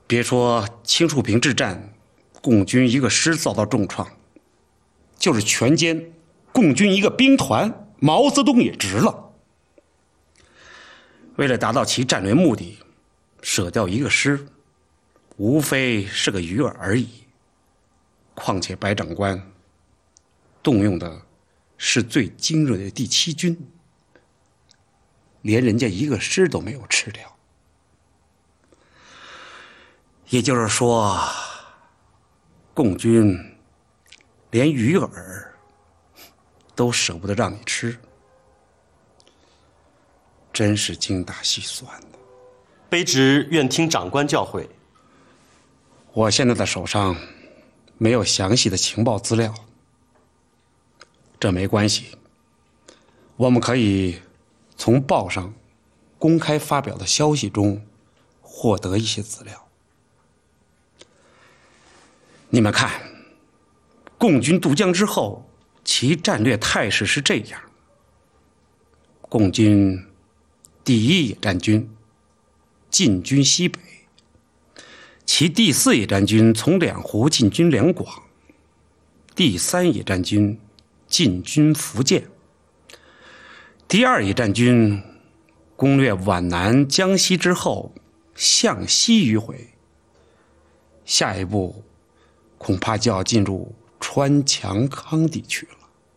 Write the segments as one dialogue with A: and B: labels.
A: 别说青树坪之战，共军一个师遭到重创，就是全歼共军一个兵团，毛泽东也值了。为了达到其战略目的，舍掉一个师，无非是个鱼饵而已。况且白长官动用的是最精锐的第7军，连人家一个师都没有吃掉。也就是说，共军连鱼饵都舍不得让你吃，真是精打细算的。
B: 卑职愿听长官教诲。
A: 我现在的手上没有详细的情报资料，这没关系，我们可以从报上公开发表的消息中获得一些资料。你们看，共军渡江之后，其战略态势是这样：共军第1野战军进军西北，其第4野战军从两湖进军两广，第3野战军进军福建，第2野战军攻略皖南、江西之后向西迂回，下一步恐怕就要进入川强康地区了。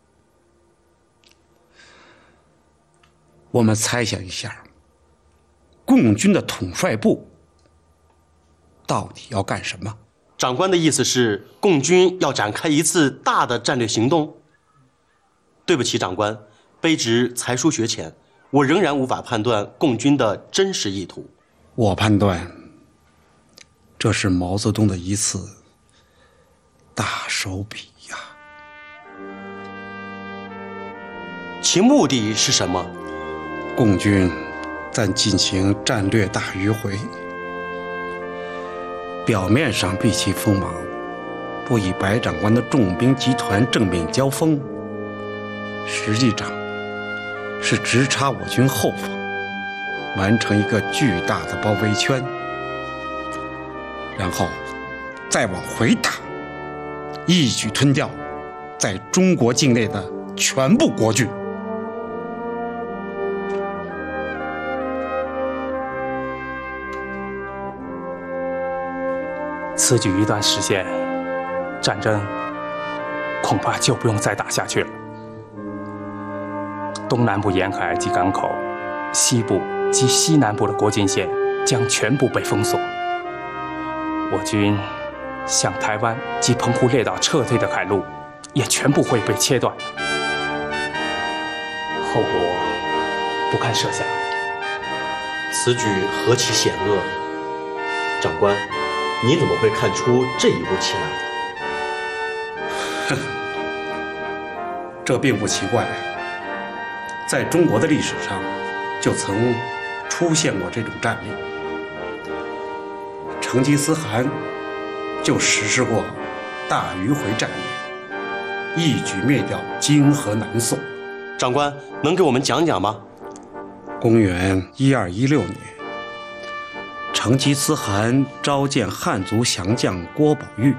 A: 我们猜想一下，共军的统帅部到底要干什么？
B: 长官的意思是，共军要展开一次大的战略行动？对不起，长官，卑职才疏学浅，我仍然无法判断共军的真实意图。
A: 我判断，这是毛泽东的一次大手笔呀。
B: 其目的是什么？
A: 共军在进行战略大迂回，表面上避其锋芒，不与白长官的重兵集团正面交锋，实际上是直插我军后方，完成一个巨大的包围圈，然后再往回打，一举吞掉在中国境内的全部国军。
C: 此举一旦实现，战争恐怕就不用再打下去了。东南部沿海及港口，西部及西南部的国境线将全部被封锁。我军向台湾及澎湖列岛撤退的海路也全部会被切断，后果不堪设想。
B: 此举何其险恶！长官，你怎么会看出这一步棋来？
A: 这并不奇怪，在中国的历史上就曾出现过这种战略。成吉思汗就实施过大迂回战略，一举灭掉金和南宋。
B: 长官，能给我们讲讲吗？
A: 公元1216年，成吉思汗召见汉族降将郭宝玉，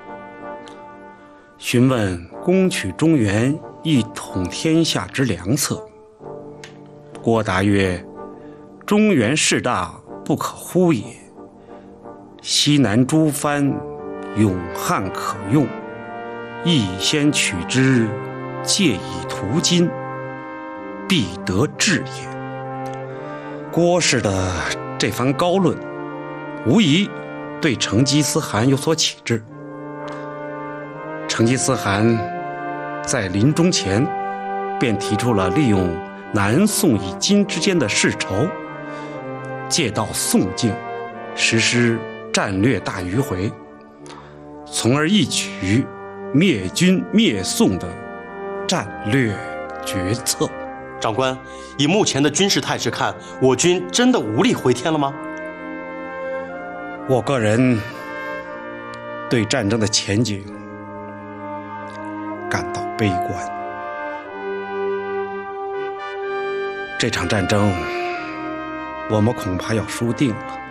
A: 询问攻取中原一统天下之良策。郭答曰：中原势大，不可忽也。西南诸藩，勇悍可用，亦先取之，借以图今，必得志也。郭氏的这番高论，无疑对成吉思汗有所启智。成吉思汗在临终前便提出了利用南宋与金之间的世仇，借道宋境实施战略大迂回，从而一举灭军灭宋的战略决策。
B: 长官，以目前的军事态势看，我军真的无力回天了吗？
A: 我个人对战争的前景感到悲观。这场战争我们恐怕要输定了。